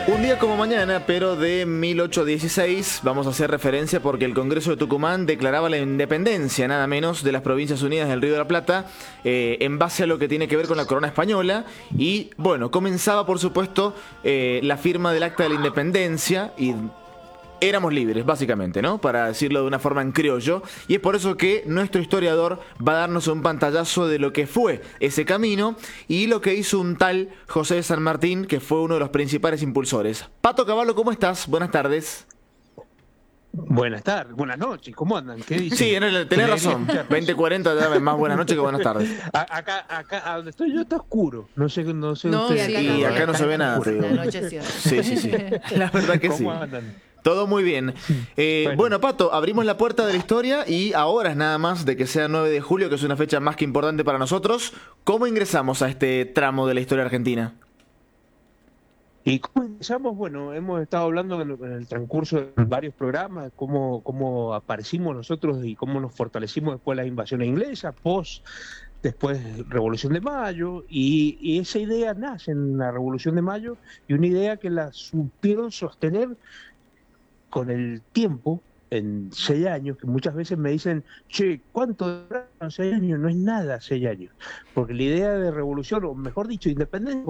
Un día como mañana, pero de 1816, vamos a hacer referencia porque el Congreso de Tucumán declaraba la independencia, nada menos, de las Provincias Unidas del Río de la Plata, en base a lo que tiene que ver con la corona española. Y bueno, comenzaba por supuesto la firma del Acta de la Independencia y éramos libres, básicamente, ¿no? Para decirlo de una forma en criollo. Y es por eso que nuestro historiador va a darnos un pantallazo de lo que fue ese camino y lo que hizo un tal José de San Martín, que fue uno de los principales impulsores. Pato Cavallo, ¿cómo estás? Buenas tardes. Buenas tardes, buenas noches, ¿cómo andan? ¿Qué dicen? Sí, tenés razón. 20:40 ya es más buenas noches que buenas tardes. Acá, a donde estoy yo está oscuro. No sé No, ustedes. Y acá no se ve nada. La anocheció. Sí, sí, sí. La verdad que sí. ¿Cómo andan? Todo muy bien. Bueno, Pato, abrimos la puerta de la historia y ahora es nada más de que sea 9 de julio, que es una fecha más que importante para nosotros. ¿Cómo ingresamos a este tramo de la historia argentina? ¿Y cómo empezamos? Bueno, hemos estado hablando en el transcurso de varios programas, cómo aparecimos nosotros y cómo nos fortalecimos después de la invasión inglesa, después Revolución de Mayo, y esa idea nace en la Revolución de Mayo, y una idea que la supieron sostener con el tiempo, en 6 años, que muchas veces me dicen, che, ¿cuánto duraron 6 años? No es nada 6 años, porque la idea de revolución, o mejor dicho, independencia,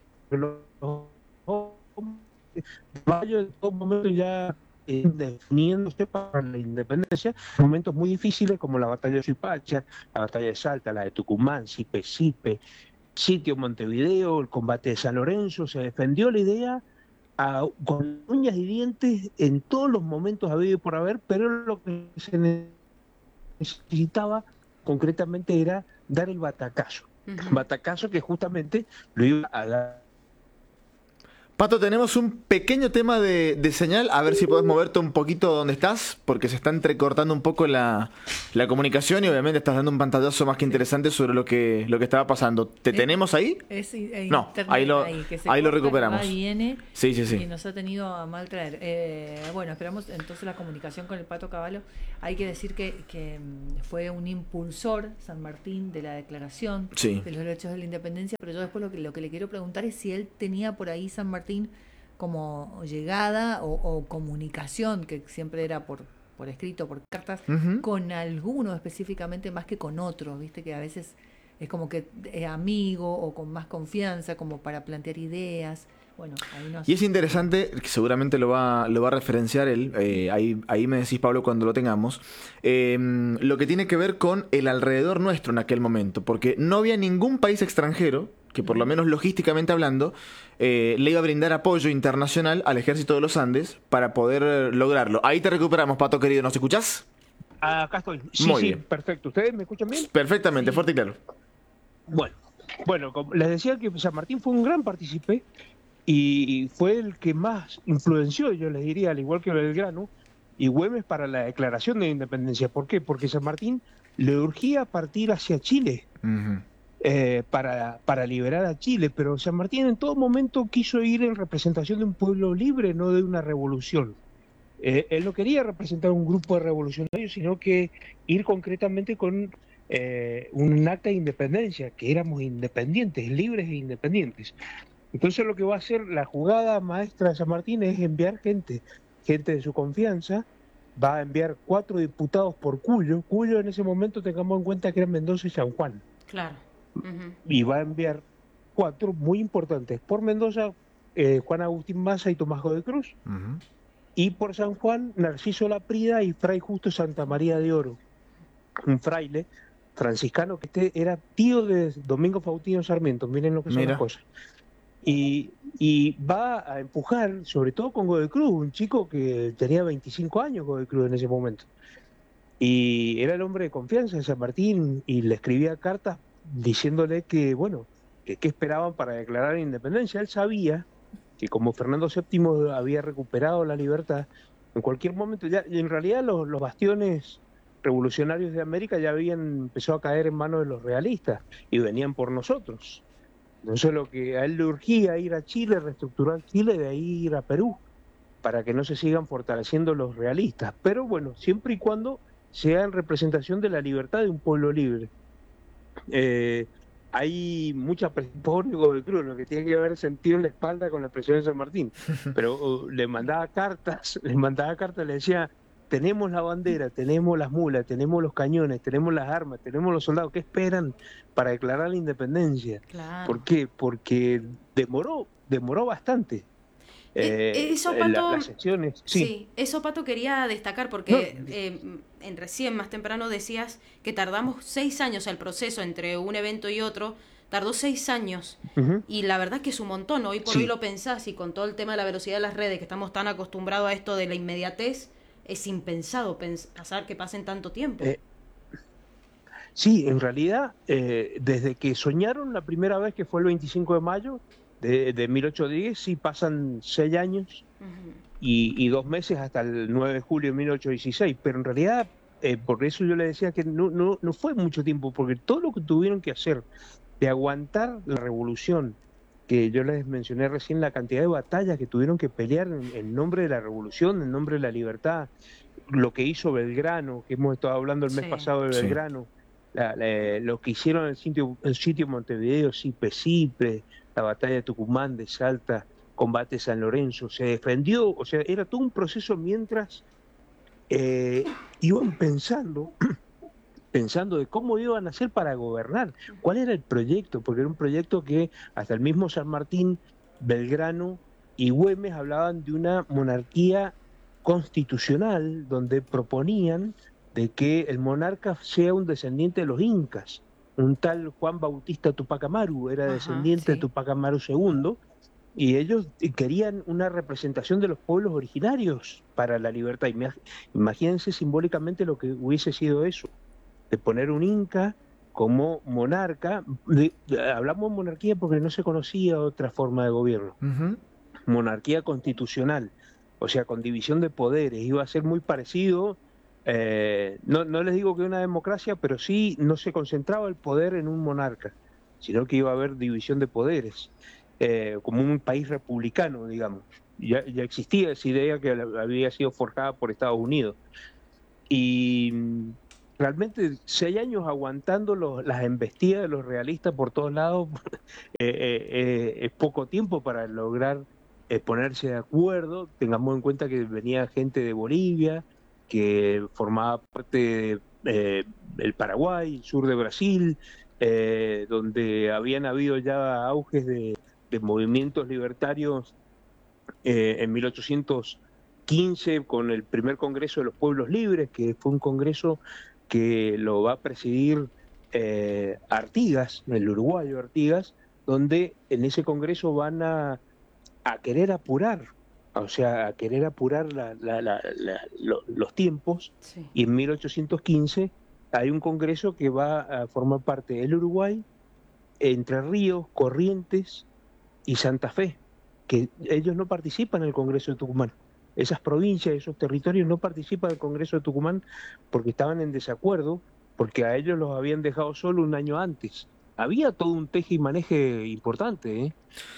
Mayo en todo momento ya definiéndose para la independencia, momentos muy difíciles como la batalla de Suipacha, la batalla de Salta, la de Tucumán, Sipe, sitio Montevideo, el combate de San Lorenzo, se defendió la idea con uñas y dientes en todos los momentos habido y por haber, pero lo que se necesitaba concretamente era dar el batacazo. Batacazo que justamente lo iba a dar. Pato, tenemos un pequeño tema de señal, a ver si podés moverte un poquito donde estás, porque se está entrecortando un poco la comunicación y obviamente estás dando un pantallazo más que interesante sobre lo que estaba pasando. ¿Te tenemos ahí? No, ahí lo recuperamos. Viene, sí. Y nos ha tenido a mal traer. Bueno, esperamos entonces la comunicación con el Pato Cavallo. Hay que decir que fue un impulsor, San Martín, de la declaración de los derechos de la independencia, pero yo después lo que le quiero preguntar es si él tenía por ahí San Martín como llegada o comunicación, que siempre era por escrito, por cartas, con alguno específicamente más que con otro, viste que a veces es como que es amigo o con más confianza como para plantear ideas. Bueno, ahí no sé. Y es interesante, que seguramente lo va a referenciar él, ahí me decís, Pablo, cuando lo tengamos, lo que tiene que ver con el alrededor nuestro en aquel momento, porque no había ningún país extranjero que por lo menos logísticamente hablando, le iba a brindar apoyo internacional al ejército de los Andes para poder lograrlo. Ahí te recuperamos, Pato querido, ¿nos escuchás? Acá estoy. Muy bien. Perfecto. ¿Ustedes me escuchan bien? Perfectamente, fuerte y claro. Bueno, como les decía que San Martín fue un gran partícipe y fue el que más influenció, yo les diría, al igual que Belgrano y Güemes, para la declaración de independencia. ¿Por qué? Porque San Martín le urgía partir hacia Chile. Para liberar a Chile, pero San Martín en todo momento quiso ir en representación de un pueblo libre, no de una revolución. Él no quería representar un grupo de revolucionarios, sino que ir concretamente con un acta de independencia, que éramos independientes, libres e independientes. Entonces lo que va a hacer la jugada maestra de San Martín es enviar gente de su confianza. Va a enviar 4 diputados por Cuyo. Cuyo en ese momento, tengamos en cuenta que eran Mendoza y San Juan. Claro. Y va a enviar 4 muy importantes. Por Mendoza, Juan Agustín Maza y Tomás Godoy Cruz. Y por San Juan, Narciso Laprida y Fray Justo Santa María de Oro. Un fraile franciscano que era tío de Domingo Faustino Sarmiento. Miren lo que son las cosas. Y va a empujar, sobre todo con Godoy Cruz, un chico que tenía 25 años, Godoy Cruz en ese momento. Y era el hombre de confianza de San Martín y le escribía cartas diciéndole que, bueno, que qué esperaban para declarar la independencia. Él sabía que como Fernando VII había recuperado la libertad, en cualquier momento ya, y en realidad los bastiones revolucionarios de América ya habían empezado a caer en manos de los realistas y venían por nosotros. Entonces lo que a él le urgía ir a Chile, reestructurar Chile, de ahí ir a Perú, para que no se sigan fortaleciendo los realistas. Pero bueno, siempre y cuando sea en representación de la libertad de un pueblo libre. hay mucha presión por Godoy Cruz, lo que tiene que haber sentido en la espalda con la presión de San Martín. Pero le mandaba cartas, le decía, tenemos la bandera, tenemos las mulas, tenemos los cañones, tenemos las armas, tenemos los soldados, ¿qué esperan para declarar la independencia? Claro. ¿Por qué? Porque demoró bastante. Eso, Pato, las sesiones. Sí, eso, Pato, quería destacar porque recién más temprano decías que tardamos 6 años el proceso entre un evento y otro, tardó 6 años, y la verdad que es un montón. Hoy por hoy lo pensás, y con todo el tema de la velocidad de las redes, que estamos tan acostumbrados a esto de la inmediatez, es impensado pensar que pasen tanto tiempo. Sí, en realidad, desde que soñaron la primera vez, que fue el 25 de mayo de 1810, sí pasan 6 años y 2 meses hasta el 9 de julio de 1816, pero en realidad, por eso yo le decía que no fue mucho tiempo, porque todo lo que tuvieron que hacer de aguantar la revolución, que yo les mencioné recién, la cantidad de batallas que tuvieron que pelear en nombre de la revolución, en nombre de la libertad, lo que hizo Belgrano, que hemos estado hablando el mes pasado de Belgrano, lo que hicieron en el sitio Montevideo, Sipe, la batalla de Tucumán, de Salta, combate de San Lorenzo, se defendió, o sea, era todo un proceso mientras iban pensando de cómo iban a hacer para gobernar, cuál era el proyecto, porque era un proyecto que hasta el mismo San Martín, Belgrano y Güemes hablaban de una monarquía constitucional, donde proponían de que el monarca sea un descendiente de los incas. Un tal Juan Bautista Tupac Amaru era descendiente de Tupac Amaru II, y ellos querían una representación de los pueblos originarios para la libertad. Imagínense simbólicamente lo que hubiese sido eso, de poner un inca como monarca. Hablamos de monarquía porque no se conocía otra forma de gobierno. Monarquía constitucional, o sea, con división de poderes. Iba a ser muy parecido, no les digo que una democracia, pero sí no se concentraba el poder en un monarca, sino que iba a haber división de poderes, como un país republicano, digamos. Ya existía esa idea que había sido forjada por Estados Unidos. Y realmente 6 años aguantando las embestidas de los realistas por todos lados es poco tiempo para lograr ponerse de acuerdo. Tengamos en cuenta que venía gente de Bolivia, que formaba parte del Paraguay, el sur de Brasil, donde habían habido ya auges de movimientos libertarios en 1815 con el primer Congreso de los Pueblos Libres, que fue un congreso que lo va a presidir Artigas, el uruguayo Artigas, donde en ese congreso van a querer apurar, o sea, a querer apurar los tiempos, y en 1815 hay un congreso que va a formar parte del Uruguay, Entre Ríos, Corrientes y Santa Fe, que ellos no participan en el Congreso de Tucumán. Esas provincias, esos territorios no participan del Congreso de Tucumán porque estaban en desacuerdo, porque a ellos los habían dejado solo un año antes. Había todo un teje y maneje importante,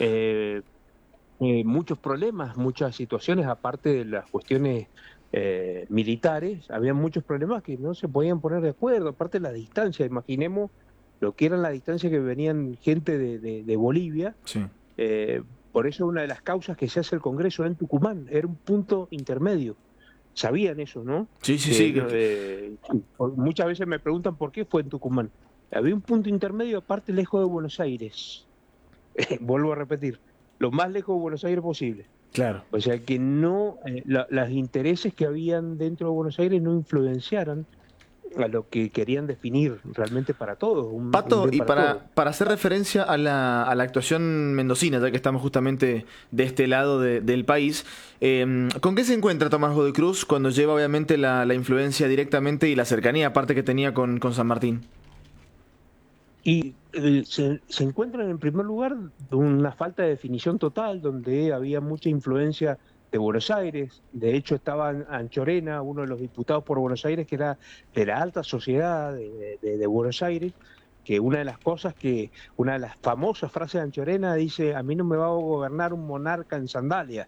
muchos problemas, muchas situaciones, aparte de las cuestiones militares, había muchos problemas que no se podían poner de acuerdo, aparte de la distancia. Imaginemos lo que eran la distancia que venían gente de Bolivia. Por eso una de las causas que se hace el Congreso en Tucumán era un punto intermedio. Sabían eso, ¿no? Sí. Muchas veces me preguntan por qué fue en Tucumán. Había un punto intermedio, aparte lejos de Buenos Aires. Vuelvo a repetir, lo más lejos de Buenos Aires posible. Claro. O sea, que no los intereses que habían dentro de Buenos Aires no influenciaran a lo que querían definir realmente para todos. Pato, y para hacer referencia a la actuación mendocina, ya que estamos justamente de este lado del país, ¿con qué se encuentra Tomás Godoy Cruz cuando lleva obviamente la influencia directamente y la cercanía aparte que tenía con San Martín? Y se encuentran en primer lugar una falta de definición total, donde había mucha influencia de Buenos Aires. De hecho estaba Anchorena, uno de los diputados por Buenos Aires, que era de la alta sociedad de Buenos Aires, que una de las famosas frases de Anchorena dice: a mí no me va a gobernar un monarca en sandalia,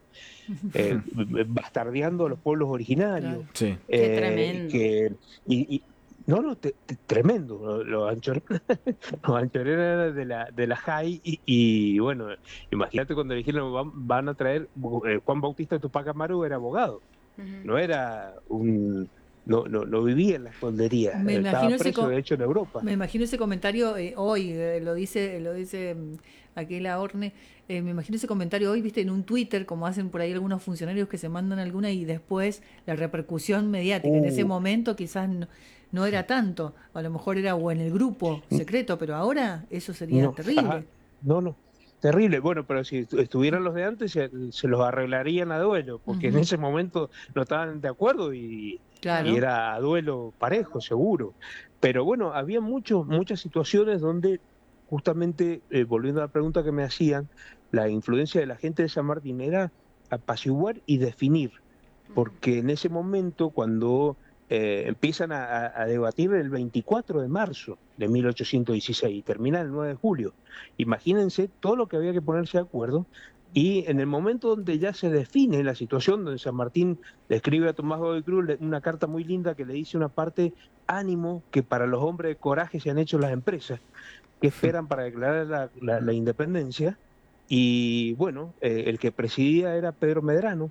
bastardeando a los pueblos originarios. Qué tremendo. No, tremendo. Los anchoreros, los anchoreros eran de la JAI y bueno, imagínate cuando dijeron van a traer, Juan Bautista Tupac Amaru era abogado, no era un... No vivía en la escondería, estaba preso de hecho en Europa. Me imagino ese comentario hoy, lo dice Aquela Orne, me imagino ese comentario hoy, viste, en un Twitter, como hacen por ahí algunos funcionarios que se mandan alguna y después la repercusión mediática. En ese momento quizás no era tanto, a lo mejor era o en el grupo secreto, pero ahora eso sería terrible. No, terrible. Bueno, pero si estuvieran los de antes se los arreglarían a duelo, porque en ese momento no estaban de acuerdo y era a duelo parejo, seguro. Pero bueno, había muchas situaciones donde justamente, volviendo a la pregunta que me hacían, la influencia de la gente de San Martín era apaciguar y definir, porque en ese momento cuando empiezan a debatir el 24 de marzo de 1816 y termina el 9 de julio. Imagínense todo lo que había que ponerse de acuerdo, y en el momento donde ya se define la situación, donde San Martín le escribe a Tomás Godoy Cruz una carta muy linda que le dice una parte: ánimo, que para los hombres de coraje se han hecho las empresas, que esperan para declarar la independencia. Y bueno, el que presidía era Pedro Medrano.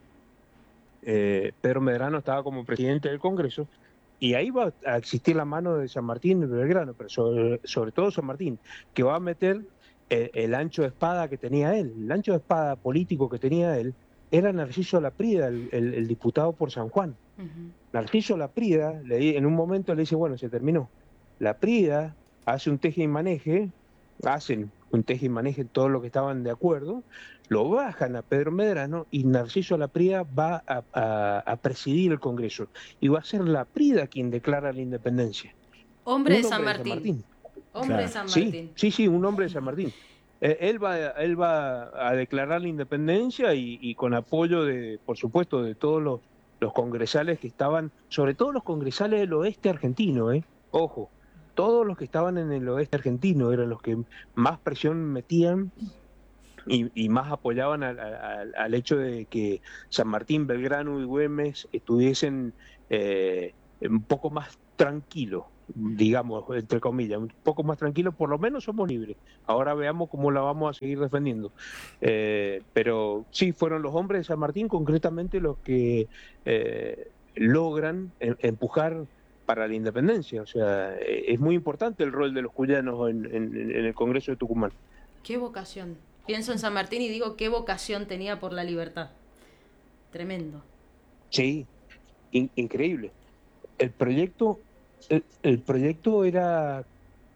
Pedro Medrano estaba como presidente del Congreso, y ahí va a existir la mano de San Martín y Belgrano, pero sobre todo San Martín, que va a meter el ancho de espada que tenía él. El ancho de espada político que tenía él era Narciso Laprida, el diputado por San Juan. Narciso Laprida, en un momento le dice, bueno, se terminó. Laprida hace un teje y maneje, hacen un teje y maneje todos los que estaban de acuerdo, lo bajan a Pedro Medrano y Narciso Laprida va a presidir el Congreso y va a ser Laprida quien declara la independencia. Hombre de San Martín. Hombre de San Martín. Sí, un hombre de San Martín. Él va a declarar la independencia y con apoyo por supuesto, de todos los congresales que estaban, sobre todo los congresales del oeste argentino, ojo, todos los que estaban en el oeste argentino eran los que más presión metían y más apoyaban al hecho de que San Martín, Belgrano y Güemes estuviesen un poco más tranquilos, digamos, entre comillas, un poco más tranquilos, por lo menos somos libres. Ahora veamos cómo la vamos a seguir defendiendo. Pero sí, fueron los hombres de San Martín concretamente los que logran empujar para la independencia. O sea, es muy importante el rol de los cuyanos en el Congreso de Tucumán. Qué vocación. Pienso en San Martín y digo qué vocación tenía por la libertad. Tremendo. Sí, increíble. El proyecto era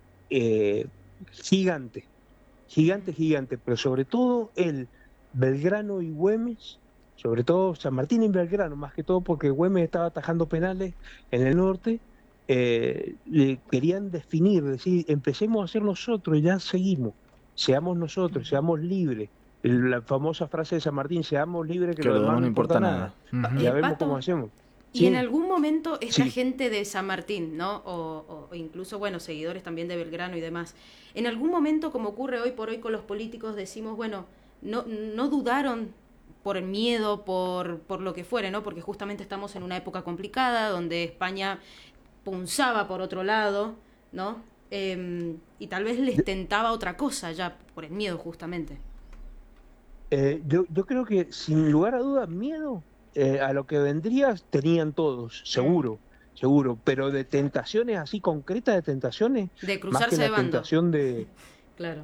gigante, pero sobre todo Belgrano y Güemes, sobre todo San Martín y Belgrano, más que todo porque Güemes estaba atajando penales en el norte, le querían definir, decir, empecemos a ser nosotros y ya seguimos, seamos nosotros, seamos libres. La famosa frase de San Martín, seamos libres que lo demás no importa nada. Ya vemos cómo hacemos. Y en algún momento esta gente de San Martín, ¿no? O incluso, bueno, seguidores también de Belgrano y demás, en algún momento, como ocurre hoy por hoy con los políticos, decimos, bueno, no dudaron por el miedo, por lo que fuere, ¿no? Porque justamente estamos en una época complicada donde España punzaba por otro lado, ¿no? Y tal vez les tentaba otra cosa ya por el miedo, justamente. Yo creo que sin lugar a dudas miedo a lo que vendría tenían todos, seguro, pero de tentaciones así concretas, de tentaciones, de cruzarse más que de la bando. Tentación de claro.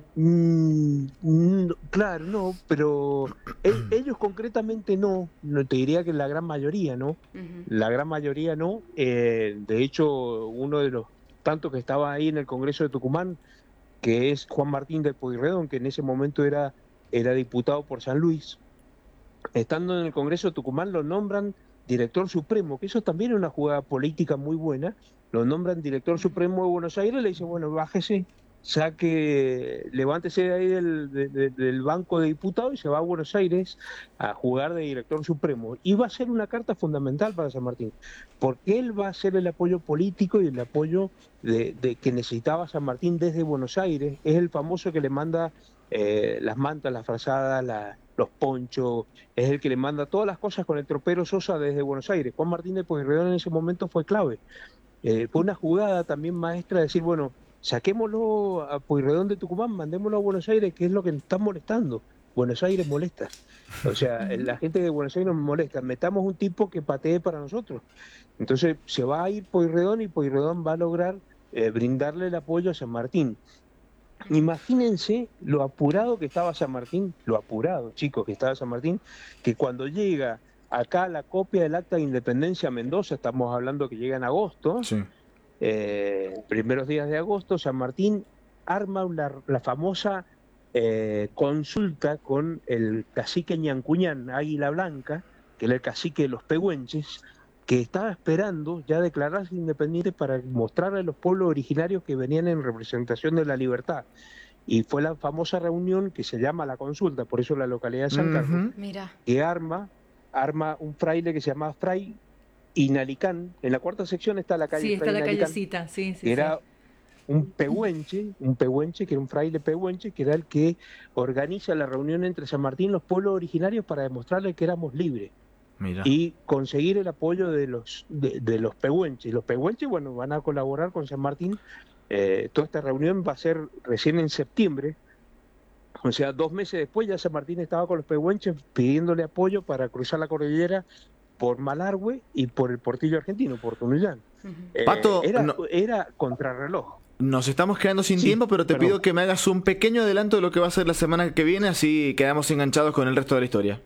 Claro, no, pero ellos concretamente no te diría que la gran mayoría no, la gran mayoría no. De hecho, uno de los tantos que estaba ahí en el Congreso de Tucumán, que es Juan Martín de Pueyrredón, que en ese momento era diputado por San Luis, estando en el Congreso de Tucumán lo nombran director supremo, que eso también es una jugada política muy buena. Lo nombran director supremo de Buenos Aires, le dicen, bueno, bájese, levántese de ahí del banco de diputados y se va a Buenos Aires a jugar de director supremo. Y va a ser una carta fundamental para San Martín, porque él va a ser el apoyo político y el apoyo de que necesitaba San Martín desde Buenos Aires. Es el famoso que le manda las mantas, las frazadas, los ponchos, es el que le manda todas las cosas con el tropero Sosa desde Buenos Aires. Juan Martín de Pueyrredón en ese momento fue clave. Fue una jugada también maestra de decir, bueno, saquémoslo a Pueyrredón de Tucumán, mandémoslo a Buenos Aires, que es lo que nos está molestando. Buenos Aires molesta. O sea, la gente de Buenos Aires nos molesta. Metamos un tipo que patee para nosotros. Entonces se va a ir Pueyrredón y Pueyrredón va a lograr brindarle el apoyo a San Martín. Imagínense lo apurado que estaba San Martín, lo apurado, chicos, que estaba San Martín, que cuando llega acá la copia del Acta de Independencia a Mendoza, estamos hablando que llega en agosto, sí. Primeros días de agosto, San Martín arma la famosa consulta con el cacique Ñancuñán, Águila Blanca, que era el cacique de los pehuenches, que estaba esperando ya declararse independiente para mostrarle a los pueblos originarios que venían en representación de la libertad. Y fue la famosa reunión que se llama la consulta, por eso la localidad de San Carlos, que arma un fraile que se llama Fray Inalicán. En la cuarta sección está la calle. Sí, está Fray la Inalicán, callecita, sí. Que era un pehuenche, que era un fraile pehuenche, que era el que organiza la reunión entre San Martín y los pueblos originarios para demostrarle que éramos libres. Mira. Y conseguir el apoyo de los pehuenches. Los pehuenches, bueno, van a colaborar con San Martín. Toda esta reunión va a ser recién en septiembre, o sea, 2 meses después ya San Martín estaba con los pehuenches pidiéndole apoyo para cruzar la cordillera por Malargüe y por el Portillo argentino, por Tunuyán. Pato, era contrarreloj. Nos estamos quedando sin tiempo, pero te pido que me hagas un pequeño adelanto de lo que va a ser la semana que viene, así quedamos enganchados con el resto de la historia.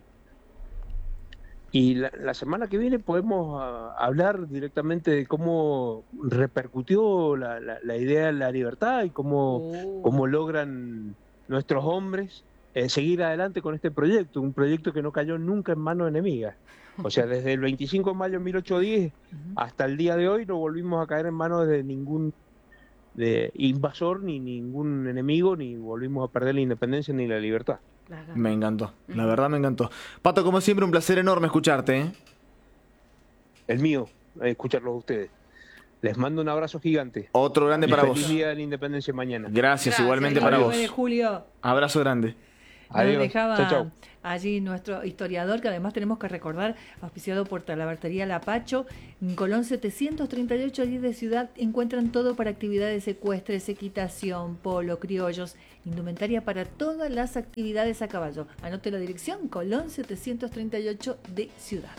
Y la semana que viene podemos hablar directamente de cómo repercutió la idea de la libertad y cómo logran nuestros hombres seguir adelante con este proyecto, un proyecto que no cayó nunca en manos enemigas. O sea, desde el 25 de mayo de 1810 hasta el día de hoy no volvimos a caer en manos de ningún invasor, ni ningún enemigo, ni volvimos a perder la independencia ni la libertad. Me encantó, la verdad me encantó. Pato, como siempre, un placer enorme escucharte, ¿eh? El mío, escucharlos a ustedes. Les mando un abrazo gigante. Otro grande para vos. Feliz Día de la Independencia mañana. Gracias igualmente para vos. Julio. Abrazo grande. Nos dejaba allí nuestro historiador, que además tenemos que recordar, auspiciado por Talabartería Lapacho, en Colón 738, allí de Ciudad, encuentran todo para actividades ecuestres, equitación, polo, criollos, indumentaria para todas las actividades a caballo. Anote la dirección, Colón 738 de Ciudad.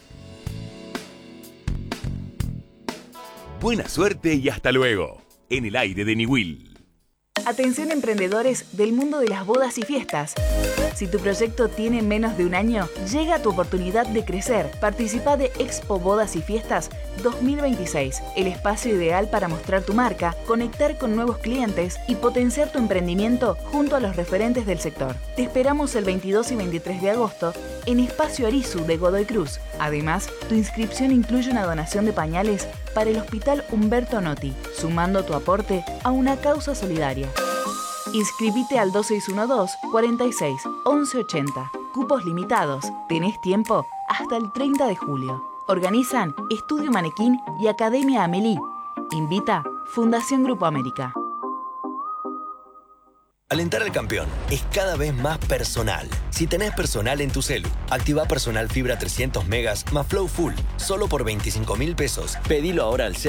Buena suerte y hasta luego, en el aire de Niwil. Atención emprendedores del mundo de las bodas y fiestas. Si tu proyecto tiene menos de un año, llega tu oportunidad de crecer. Participa de Expo Bodas y Fiestas 2026, el espacio ideal para mostrar tu marca, conectar con nuevos clientes y potenciar tu emprendimiento junto a los referentes del sector. Te esperamos el 22 y 23 de agosto en Espacio Arizu de Godoy Cruz. Además, tu inscripción incluye una donación de pañales para el Hospital Humberto Notti, sumando tu aporte a una causa solidaria. Inscribite al 2612-46-1180. Cupos limitados. Tenés tiempo hasta el 30 de julio. Organizan Estudio Manequín y Academia Amelie. Invita Fundación Grupo América. Alentar al campeón es cada vez más personal. Si tenés personal en tu celu, activa Personal Fibra 300 megas más Flow Full, solo por 25.000 pesos. Pedilo ahora al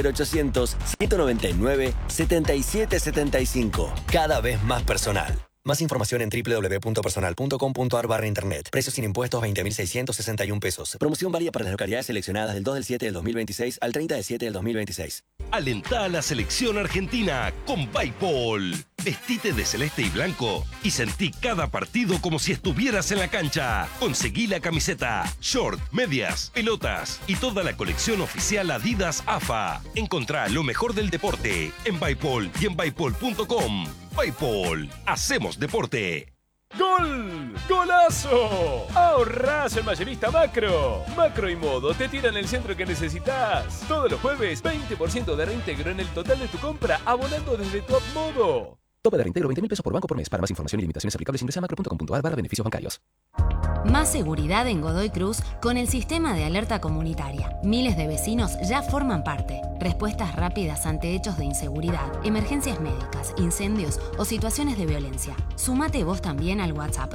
0800-199-7775. Cada vez más personal. Más información en www.personal.com.ar/internet. Precios sin impuestos 20.661 pesos. Promoción válida para las localidades seleccionadas del 2/7 del 2026 al 30/7 del 2026. Alentá a la selección argentina con Bipol. Vestite de celeste y blanco y sentí cada partido como si estuvieras en la cancha. Conseguí la camiseta, short, medias, pelotas y toda la colección oficial Adidas AFA. Encontrá lo mejor del deporte en Bipol y en bipol.com. Bipol, hacemos deporte. ¡Gol! ¡Golazo! ¡Ahorrás en Mayorista Macro! Macro y Modo te tiran el centro que necesitas. Todos los jueves, 20% de reintegro en el total de tu compra abonando desde tu app Modo. Tope de reintegro 20.000 pesos por banco por mes. Para más información y limitaciones aplicables ingresa a macro.com.ar/beneficios bancarios. Más seguridad en Godoy Cruz con el sistema de alerta comunitaria. Miles de vecinos ya forman parte. Respuestas rápidas ante hechos de inseguridad, emergencias médicas, incendios o situaciones de violencia. Sumate vos también al WhatsApp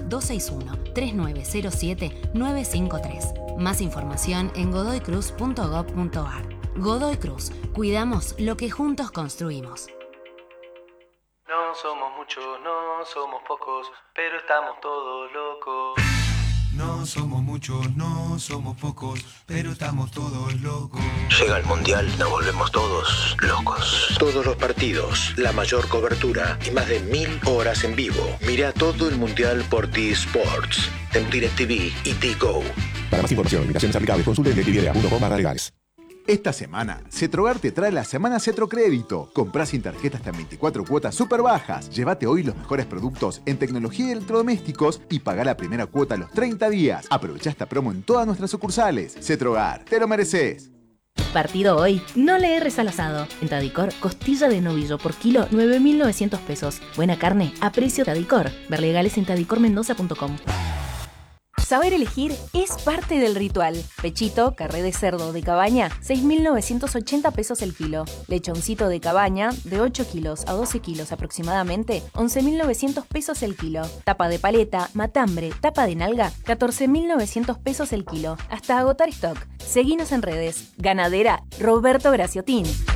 261-3907-953. Más información en godoycruz.gov.ar. Godoy Cruz, cuidamos lo que juntos construimos. No somos muchos, no somos pocos, pero estamos todos locos. No somos muchos, no somos pocos, pero estamos todos locos. Llega el Mundial, nos volvemos todos locos. Todos los partidos, la mayor cobertura y más de 1000 horas en vivo. Mira todo el Mundial por T-Sports, en DirecTV y T-Go. Para más información, limitaciones aplicables, consulte en directv.com/legales. Esta semana, Cetrogar te trae la Semana Cetrocrédito. Comprá sin tarjeta hasta 24 cuotas súper bajas. Llévate hoy los mejores productos en tecnología y electrodomésticos y pagá la primera cuota a los 30 días. Aprovecha esta promo en todas nuestras sucursales. Cetrogar, te lo mereces. Partido hoy, no le erres al asado. En Tadicor, costilla de novillo por kilo, 9.900 pesos. Buena carne, a precio Tadicor. Ver legales en tadicormendoza.com. Saber elegir es parte del ritual. Pechito, carré de cerdo de cabaña, 6.980 pesos el kilo. Lechoncito de cabaña, de 8 kilos a 12 kilos aproximadamente, 11.900 pesos el kilo. Tapa de paleta, matambre, tapa de nalga, 14.900 pesos el kilo. Hasta agotar stock. Seguinos en redes. Ganadera Roberto Graciotín.